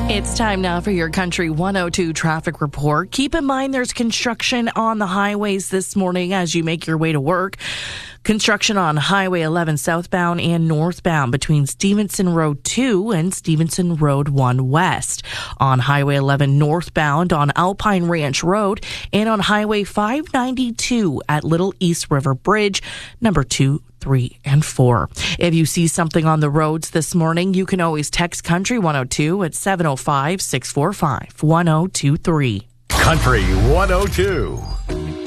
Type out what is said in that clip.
It's time now for your Country 102 traffic report. Keep in mind there's construction on the highways this morning as you make your way to work. Construction on Highway 11 southbound and northbound between Stevenson Road 2 and Stevenson Road 1 west. On Highway 11 northbound on Alpine Ranch Road and on Highway 592 at Little East River Bridge, number 2, 3, and 4. If you see something on the roads this morning, you can always text Country 102 at 705-645-1023. Country 102.